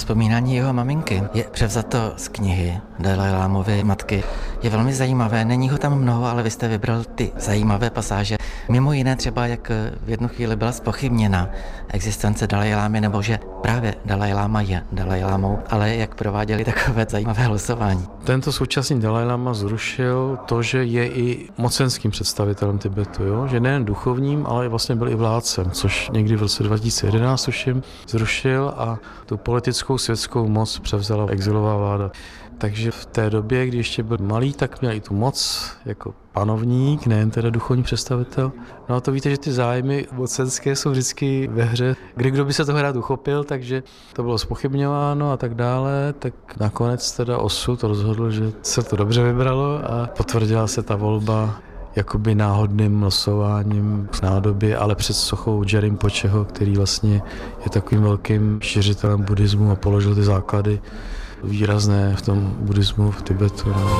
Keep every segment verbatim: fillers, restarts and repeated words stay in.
Vzpomínání jeho maminky je převzato z knihy Dalajlámovy matky. Je velmi zajímavé, není ho tam mnoho, ale vy jste vybral ty zajímavé pasáže. Mimo jiné třeba, jak v jednu chvíli byla zpochybněna existence Dalajlámy, nebo že právě Dalajláma je Dalajlámou, ale jak prováděli takové zajímavé losování. Tento současný Dalajláma zrušil to, že je i mocenským představitelem Tibetu, jo? Že nejen duchovním, ale vlastně byl i vládcem, což někdy v roce dva tisíce jedenáct tuším zrušil a tu politickou světskou moc převzala exilová vláda. Takže v té době, kdy ještě byl malý, tak měl i tu moc jako panovník, nejen teda duchovní představitel. No a to víte, že ty zájmy mocenské jsou vždycky ve hře. Kdy kdo by se toho rád uchopil, takže to bylo zpochybňováno a tak dále, tak nakonec teda osud rozhodl, že se to dobře vybralo a potvrdila se ta volba jakoby náhodným losováním v nádobě, ale před sochou Rinpocheho, který vlastně je takovým velkým šiřitelem buddhismu a položil ty základy výrazné v tom buddhismu v Tibetu. No.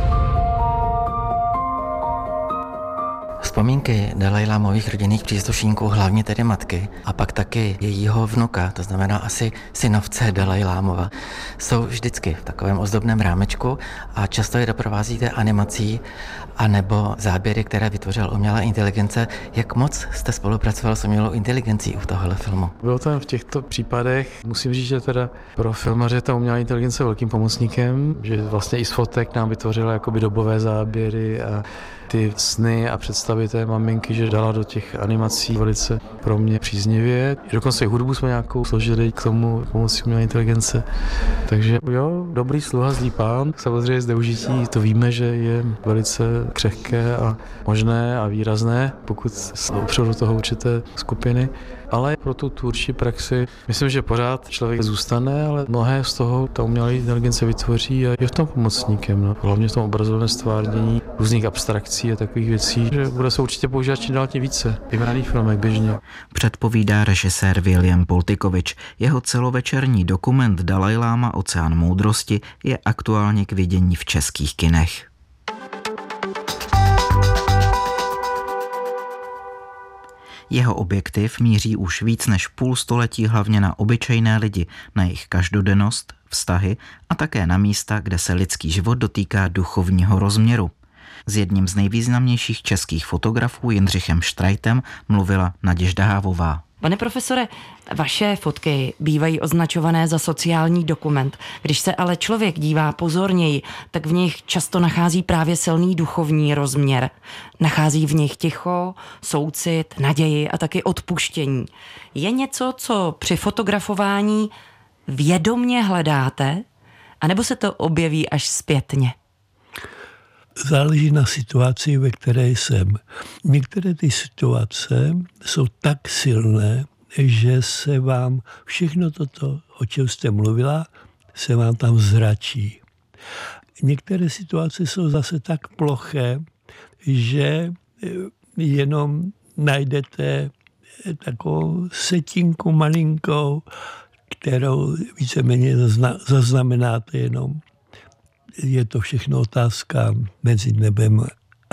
Vzpomínky Dalajlámových rodinných příslušníků, hlavně tedy matky, a pak taky jejího vnuka, to znamená asi synovce Dalajlámova, jsou vždycky v takovém ozdobném rámečku a často je doprovázíte animací anebo záběry, které vytvořila umělá inteligence. Jak moc jste spolupracoval s umělou inteligencí u tohohle filmu? Bylo to v těchto případech, musím říct, že teda pro filmaře ta umělá inteligence velkým pomocníkem, že vlastně i z fotek nám vytvořila jakoby dobové záběry a ty sny a představy té maminky, že dala do těch animací velice pro mě příznivě. Dokonce i hudbu jsme nějakou složili k tomu pomocí umělé inteligence. Takže jo, dobrý sluha, zlý pán. Samozřejmě zneužití, to víme, že je velice křehké a možné a výrazné, pokud se opřou do toho určité skupiny. Ale pro tu tvůrčí praxi myslím, že pořád člověk zůstane, ale mnohé z toho ta umělá inteligence vytvoří a je v tom pomocníkem. No. Hlavně v tom obrazovém stvárnění různých abstrakcí a takových věcí, že bude se určitě používat čím dál tím více. I v raných filmech běžně. Předpovídá režisér William Poltikovič. Jeho celovečerní dokument Dalajláma Oceán moudrosti je aktuálně k vidění v českých kinech. Jeho objektiv míří už víc než půl století hlavně na obyčejné lidi, na jejich každodennost, vztahy a také na místa, kde se lidský život dotýká duchovního rozměru. S jedním z nejvýznamnějších českých fotografů Jindřichem Štrajtem mluvila Naděžda Hávová. Pane profesore, vaše fotky bývají označované za sociální dokument. Když se ale člověk dívá pozorněji, tak v nich často nachází právě silný duchovní rozměr. Nachází v nich ticho, soucit, naději a taky odpuštění. Je něco, co při fotografování vědomně hledáte, anebo se to objeví až zpětně? Záleží na situaci, ve které jsem. Některé ty situace jsou tak silné, že se vám všechno toto, o čem jste mluvila, se vám tam zračí. Některé situace jsou zase tak ploché, že jenom najdete takovou setinku malinkou, kterou víceméně zaznamenáte jenom. Je to všechno otázka mezi nebem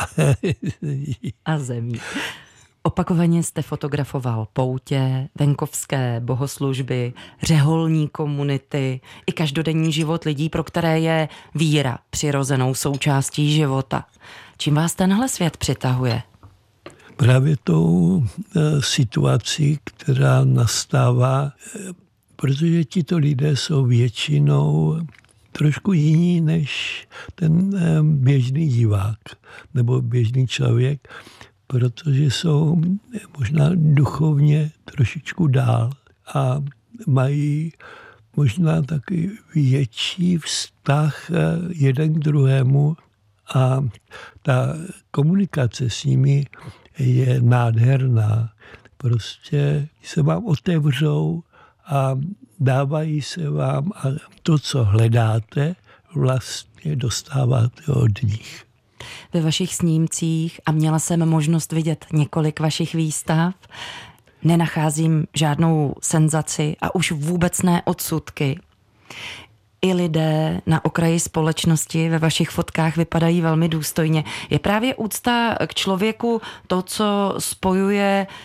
a zemí. Opakovaně jste fotografoval poutě, venkovské bohoslužby, řeholní komunity i každodenní život lidí, pro které je víra přirozenou součástí života. Čím vás tenhle svět přitahuje? Právě tou situací, která nastává, protože tito lidé jsou většinou trošku jiný než ten běžný divák nebo běžný člověk, protože jsou možná duchovně trošičku dál a mají možná taky větší vztah jeden k druhému a ta komunikace s nimi je nádherná. Prostě se vám otevřou a dávají se vám a to, co hledáte, vlastně dostáváte od nich. Ve vašich snímcích, a měla jsem možnost vidět několik vašich výstav, nenacházím žádnou senzaci a už vůbec ne odsudky. I lidé na okraji společnosti ve vašich fotkách vypadají velmi důstojně. Je právě úcta k člověku to, co spojuje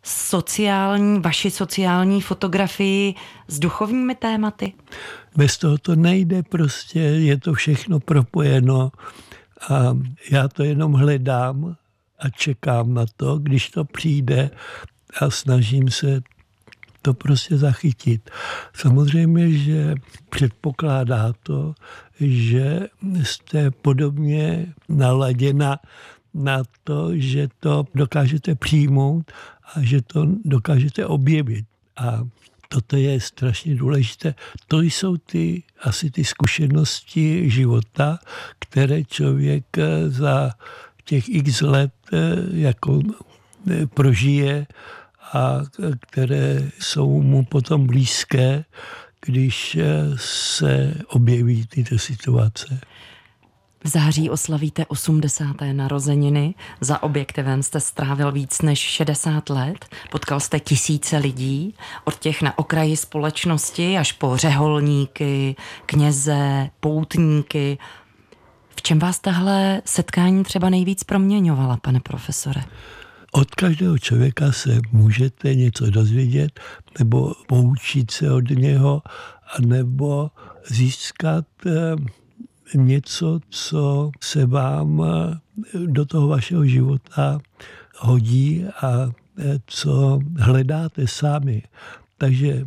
sociální, vaši sociální fotografii s duchovními tématy? Bez toho to nejde prostě, je to všechno propojeno a já to jenom hledám a čekám na to, když to přijde a snažím se to prostě zachytit. Samozřejmě, že předpokládá to, že jste podobně naladěna na to, že to dokážete přijmout a že to dokážete objevit. A toto je strašně důležité. To jsou ty asi ty zkušenosti života, které člověk za těch x let jako prožije a které jsou mu potom blízké, když se objeví tyto situace. V září oslavíte osmdesáté narozeniny. Za objektivem jste strávil víc než šedesát let. Potkal jste tisíce lidí, od těch na okraji společnosti až po řeholníky, kněze, poutníky. V čem vás tahle setkání třeba nejvíc proměňovala, pane profesore? Od každého člověka se můžete něco dozvědět, nebo poučit se od něho, nebo získat něco, co se vám do toho vašeho života hodí a co hledáte sami. Takže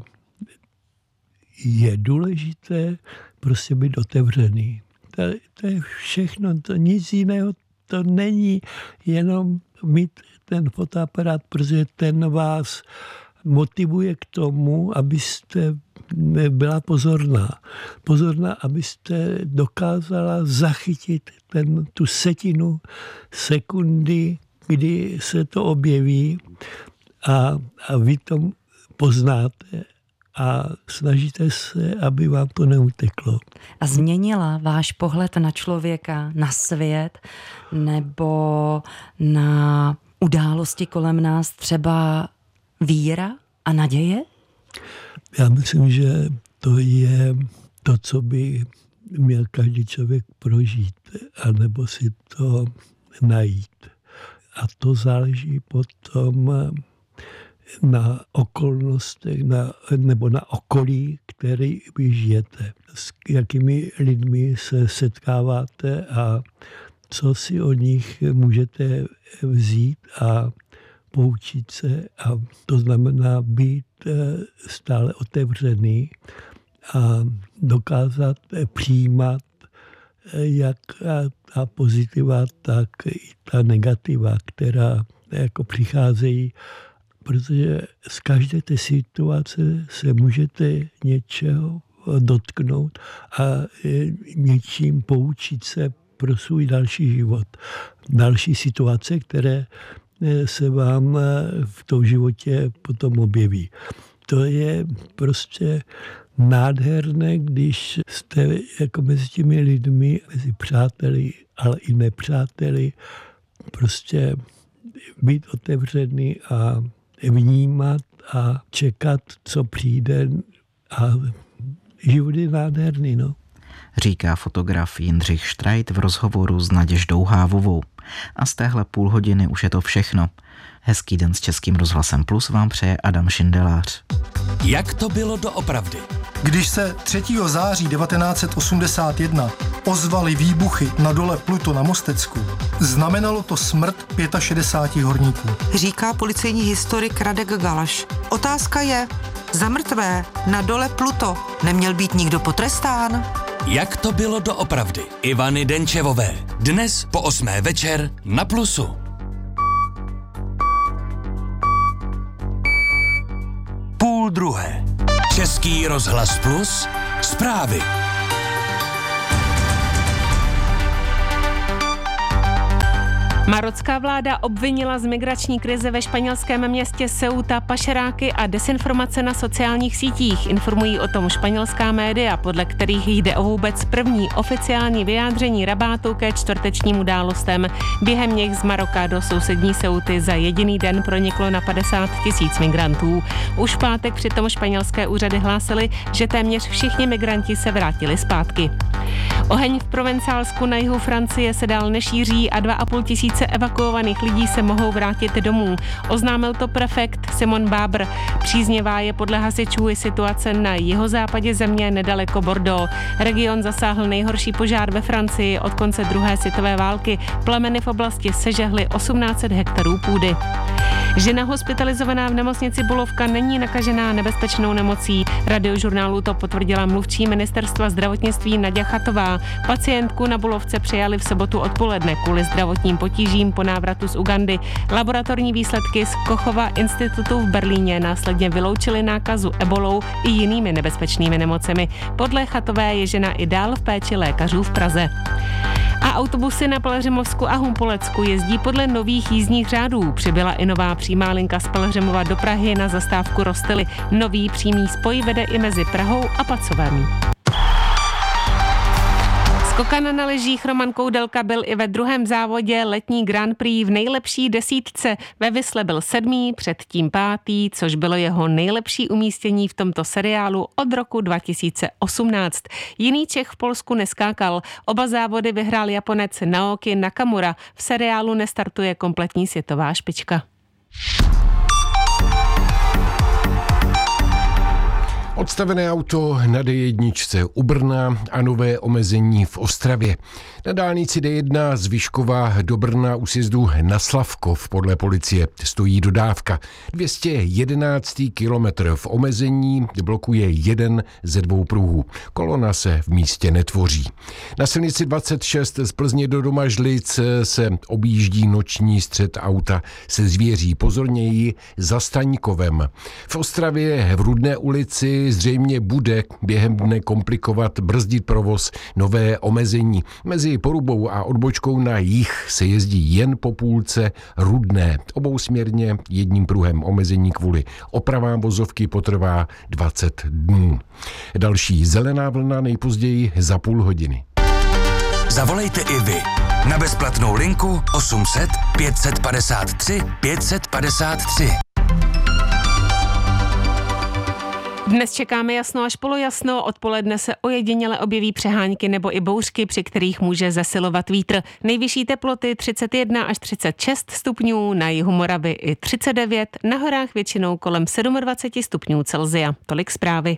je důležité prostě být otevřený. To, to je všechno, to nic jiného to není, jenom mít ten fotoaparát, protože ten vás motivuje k tomu, abyste byla pozorná. Pozorná, abyste dokázala zachytit ten, tu setinu sekundy, kdy se to objeví a, a vy to poznáte a snažíte se, aby vám to neuteklo. A změnila váš pohled na člověka, na svět nebo na události kolem nás třeba víra a naděje? Já myslím, že to je to, co by měl každý člověk prožít, anebo si to najít. A to záleží potom na okolnostech, na, nebo na okolí, který vy žijete. S jakými lidmi se setkáváte a co si od nich můžete vzít a poučit se. A to znamená být stále otevřený a dokázat přijímat jak ta pozitiva, tak i ta negativa, která jako přicházejí, protože z každé té situace se můžete něčeho dotknout a něčím poučit se pro svůj další život. Další situace, které se vám v tom životě potom objeví. To je prostě nádherné, když jste jako mezi těmi lidmi, mezi přáteli, ale i nepřáteli, prostě být otevřený a vnímat a čekat, co přijde, a život je nádherný, no. Říká fotograf Jindřich Štrajt v rozhovoru s Naděždou Hávovou. A z téhle půl hodiny už je to všechno. Hezký den s Českým rozhlasem Plus vám přeje Adam Šindelář. Jak to bylo doopravdy? Když se třetího září devatenáct set osmdesát jedna ozvaly výbuchy na dole Pluto na Mostecku, znamenalo to smrt šedesáti pěti horníků. Říká policejní historik Radek Galaš. Otázka je, za mrtvé na dole Pluto neměl být nikdo potrestán? Jak to bylo doopravdy? Ivany Denčevové. Dnes po osmé večer na Plusu. Půl druhé. Český rozhlas Plus. Zprávy. Marocká vláda obvinila z migrační krize ve španělském městě Ceuta pašeráky a desinformace na sociálních sítích. Informují o tom španělská média, podle kterých jde o vůbec první oficiální vyjádření Rabátu ke čtvrtečním událostem. Během nich z Maroka do sousední Ceuty za jediný den proniklo na padesát tisíc migrantů. Už v pátek přitom španělské úřady hlásily, že téměř všichni migranti se vrátili zpátky. Oheň v Provencálsku na jihu Francie se dál nešíří a dva a půl tisíce tisíce evakuovaných lidí se mohou vrátit domů. Oznámil to prefekt Simon Bábr. Příznivá je podle hasičů i situace na jihozápadě země nedaleko Bordeaux. Region zasáhl nejhorší požár ve Francii od konce druhé světové války. Plameny v oblasti sežehly osmnáct set hektarů půdy. Žena hospitalizovaná v nemocnici Bulovka není nakažená nebezpečnou nemocí. Radiožurnálu to potvrdila mluvčí ministerstva zdravotnictví Naďa Chatová. Pacientku na Bulovce přijali v sobotu odpoledne kvůli zdravotním potížím po návratu z Ugandy. Laboratorní výsledky z Kochova institutu v Berlíně následně vyloučily nákazu ebolou i jinými nebezpečnými nemocemi. Podle Chatové je žena i dál v péči lékařů v Praze. A autobusy na Pelhřimovsku a Humpolecku jezdí podle nových jízdních řádů. Přibyla i nová přímá linka z Pelhřimova do Prahy na zastávku Rostily. Nový přímý spoj vede i mezi Prahou a Pacovem. Skokan na lyžích Roman Koudelka byl i ve druhém závodě letní Grand Prix v nejlepší desítce. Ve Visle byl sedmý, předtím pátý, což bylo jeho nejlepší umístění v tomto seriálu od roku dva tisíce osmnáct. Jiný Čech v Polsku neskákal. Oba závody vyhrál Japonec Naoki Nakamura. V seriálu nestartuje kompletní světová špička. Odstavené auto na D jedna u Brna a nové omezení v Ostravě. Na dálnici D jedna z Vyškova do Brna u sjezdu na Slavkov podle policie stojí dodávka. dvě stě jedenáctý kilometr v omezení blokuje jeden ze dvou pruhů. Kolona se v místě netvoří. Na silnici dvacet šest z Plzně do Domažlic se objíždí noční střet auta se zvěří. Pozorněji za Staňkovem. V Ostravě v Rudné ulici zřejmě bude během dne komplikovat brzdit provoz nové omezení. Mezi Porubou a odbočkou na jih se jezdí jen po půlce Rudné. Obousměrně jedním pruhem omezení kvůli opravám vozovky potrvá dvacet dnů. Další zelená vlna nejpozději za půl hodiny. Zavolejte i vy na bezplatnou linku osm set pět set padesát tři pět set padesát tři. Dnes čekáme jasno až polojasno, odpoledne se ojediněle objeví přehánky nebo i bouřky, při kterých může zesilovat vítr. Nejvyšší teploty třicet jedna až třicet šest stupňů, na jihu Moravy i třicet devět, na horách většinou kolem dvacet sedm stupňů Celsia. Tolik zprávy.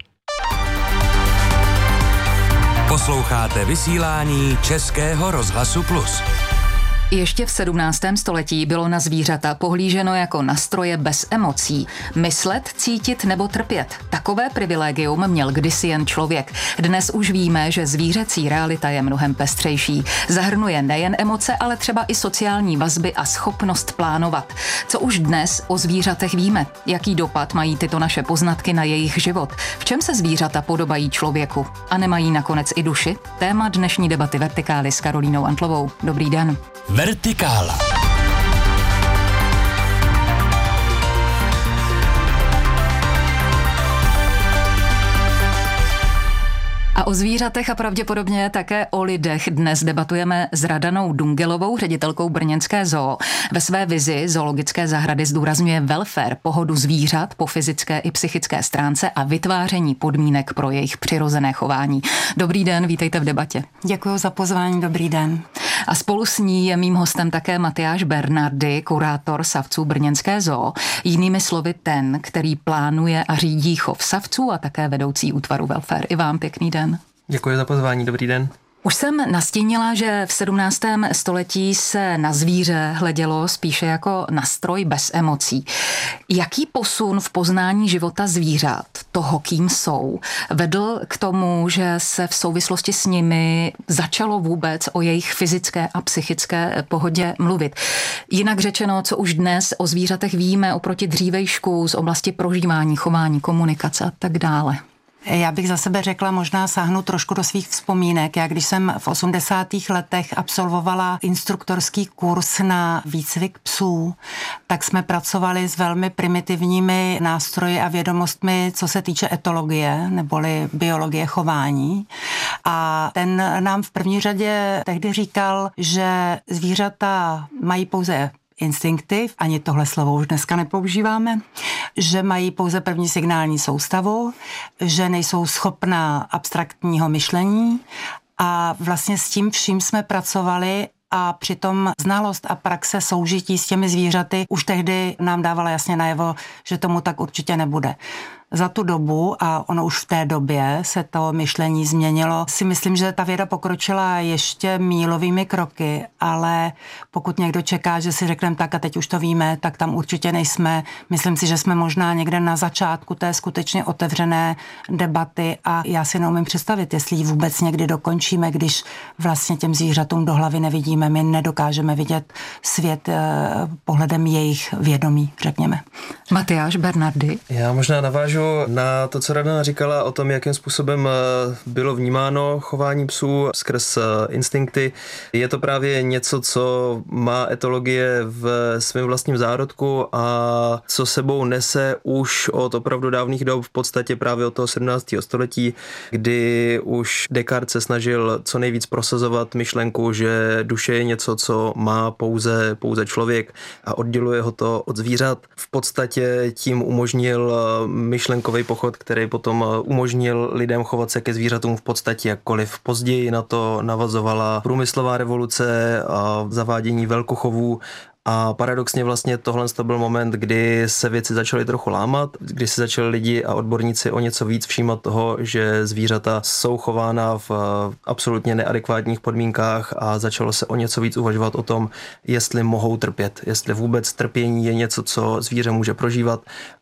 Posloucháte vysílání Českého rozhlasu Plus. Ještě v sedmnáctém století bylo na zvířata pohlíženo jako na stroje bez emocí. Myslet, cítit nebo trpět. Takové privilegium měl kdysi jen člověk. Dnes už víme, že zvířecí realita je mnohem pestřejší. Zahrnuje nejen emoce, ale třeba i sociální vazby a schopnost plánovat. Co už dnes o zvířatech víme? Jaký dopad mají tyto naše poznatky na jejich život? V čem se zvířata podobají člověku? A nemají nakonec i duši? Téma dnešní debaty Vertikály s Karolínou Antlovou. Dobrý den. Vertikála. A o zvířatech a pravděpodobně také o lidech dnes debatujeme s Radanou Dungelovou, ředitelkou brněnské zoo. Ve své vizi zoologické zahrady zdůrazňuje welfare, pohodu zvířat po fyzické i psychické stránce a vytváření podmínek pro jejich přirozené chování. Dobrý den, vítejte v debatě. Děkuji za pozvání, dobrý den. A spolu s ní je mým hostem také Matyáš Bernardy, kurátor savců brněnské zoo. Jinými slovy ten, který plánuje a řídí chov savců a také vedoucí útvaru welfare. I vám pěkný den. Děkuji za pozvání, dobrý den. Už jsem nastínila, že v sedmnáctém století se na zvíře hledělo spíše jako na stroj bez emocí. Jaký posun v poznání života zvířat, toho, kým jsou, vedl k tomu, že se v souvislosti s nimi začalo vůbec o jejich fyzické a psychické pohodě mluvit? Jinak řečeno, co už dnes o zvířatech víme oproti dřívejšku z oblasti prožívání, chování, komunikace a tak dále. Já bych za sebe řekla, možná sáhnu trošku do svých vzpomínek. Já když jsem v osmdesátých letech absolvovala instruktorský kurz na výcvik psů, tak jsme pracovali s velmi primitivními nástroji a vědomostmi, co se týče etologie, neboli biologie chování. A ten nám v první řadě tehdy říkal, že zvířata mají pouze instinkty, ani tohle slovo už dneska nepoužíváme, že mají pouze první signální soustavu, že nejsou schopná abstraktního myšlení a vlastně s tím vším jsme pracovali a přitom znalost a praxe soužití s těmi zvířaty už tehdy nám dávala jasně najevo, že tomu tak určitě nebude. Za tu dobu, a ono už v té době se to myšlení změnilo, si myslím, že ta věda pokročila ještě mílovými kroky, ale pokud někdo čeká, že si řekneme tak a teď už to víme, tak tam určitě nejsme. Myslím si, že jsme možná někde na začátku té skutečně otevřené debaty a já si neumím představit, jestli ji vůbec někdy dokončíme, když vlastně těm zvířatům do hlavy nevidíme. My nedokážeme vidět svět eh, pohledem jejich vědomí, řekněme. Matyáš Bernardy. Já možná navážu na to, co Radna říkala o tom, jakým způsobem bylo vnímáno chování psů skrz instinkty. Je to právě něco, co má etologie v svém vlastním zárodku a co sebou nese už od opravdu dávných dob, v podstatě právě od toho sedmnáctého století, kdy už Descartes se snažil co nejvíc prosazovat myšlenku, že duše je něco, co má pouze, pouze člověk a odděluje ho to od zvířat. V podstatě tím umožnil myšlenku myšlenkový pochod, který potom umožnil lidem chovat se ke zvířatům v podstatě jakkoliv. Později na to navazovala průmyslová revoluce a zavádění velkochovů. A paradoxně vlastně tohle to byl moment, kdy se věci začaly trochu lámat, kdy se začali lidi a odborníci o něco víc všímat toho, že zvířata jsou chována v absolutně neadekvátních podmínkách a začalo se o něco víc uvažovat o tom, jestli mohou trpět, jestli vůbec trpění je něco, co zvíře může prožívat.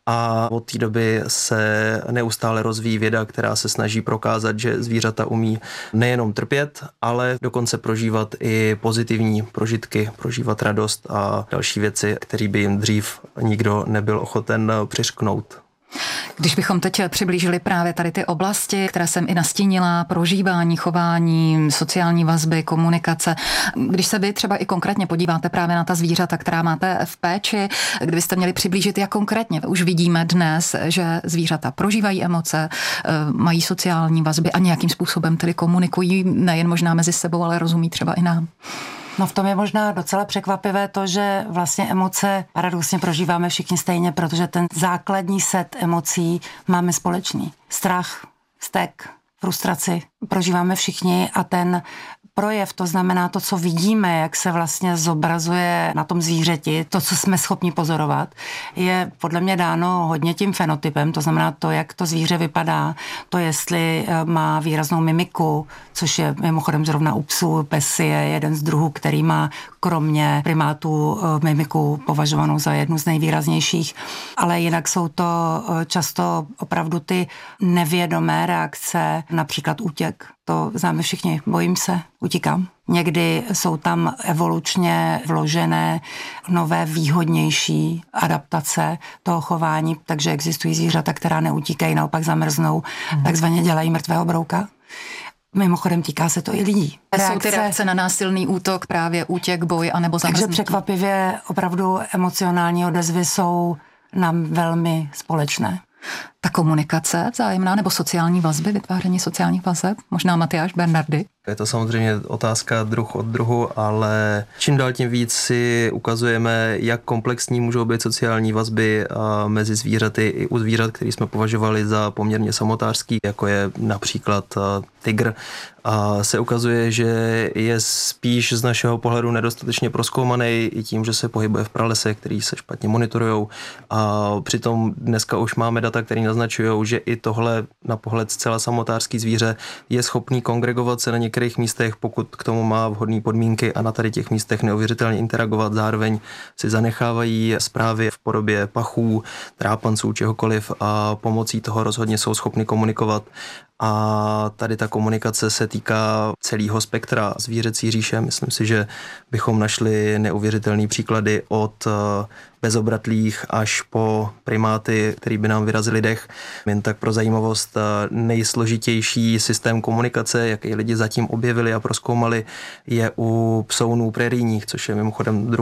A od té doby se neustále rozvíjí věda, která se snaží prokázat, že zvířata umí nejenom trpět, ale dokonce prožívat i pozitivní prožitky, prožívat radost a další věci, které by jim dřív nikdo nebyl ochoten přiřknout. Když bychom teď přiblížili právě tady ty oblasti, které jsem i nastínila, prožívání, chování, sociální vazby, komunikace, když se vy třeba i konkrétně podíváte právě na ta zvířata, která máte v péči, kdybyste měli přiblížit, jak konkrétně už vidíme dnes, že zvířata prožívají emoce, mají sociální vazby a nějakým způsobem tedy komunikují nejen možná mezi sebou, ale rozumí třeba i nám. No v tom je možná docela překvapivé to, že vlastně emoce paradoxně prožíváme všichni stejně, protože ten základní set emocí máme společný. Strach, vztek, frustraci prožíváme všichni a ten projev, to znamená to, co vidíme, jak se vlastně zobrazuje na tom zvířeti, to, co jsme schopni pozorovat, je podle mě dáno hodně tím fenotypem, to znamená to, jak to zvíře vypadá, to, jestli má výraznou mimiku, což je mimochodem zrovna u psů. Pes je jeden z druhů, který má kromě primátů mimiku považovanou za jednu z nejvýraznějších, ale jinak jsou to často opravdu ty nevědomé reakce, například útěk. To známe všichni, bojím se, utíkám. Někdy jsou tam evolučně vložené nové výhodnější adaptace toho chování, takže existují zvířata, která neutíkají, naopak zamrznou, hmm. takzvaně dělají mrtvého brouka. Mimochodem týká se to i lidí. Reakce, jsou ty reakce na násilný útok, právě útěk, boj anebo zamrznutí? Takže překvapivě opravdu emocionální odezvy jsou nám velmi společné. Ta komunikace vzájemná nebo sociální vazby, vytváření sociálních vazeb? Možná Matyáš Bernardy? Je to samozřejmě otázka druh od druhu, ale čím dál tím víc si ukazujeme, jak komplexní můžou být sociální vazby mezi zvířaty i u zvířat, které jsme považovali za poměrně samotářský, jako je například tygr. A se ukazuje, že je spíš z našeho pohledu nedostatečně prozkoumaný i tím, že se pohybuje v pralese, který se špatně monitorujou. A přitom dneska už máme data, které naznačují, že i tohle na pohled zcela samotářský zvíře je schopný kongregovat se na některých místech, pokud k tomu má vhodné podmínky a na tady těch místech neuvěřitelně interagovat. Zároveň si zanechávají zprávy v podobě pachů, trápanců, čehokoliv a pomocí toho rozhodně jsou schopni komunikovat. A tady ta komunikace se týká celého spektra zvířecí říše. Myslím si, že bychom našli neuvěřitelné příklady od bezobratlých až po primáty, který by nám vyrazili dech. Jen tak pro zajímavost, nejsložitější systém komunikace, jaký lidi zatím objevili a prozkoumali, je u psounů prerijních, což je mimochodem druh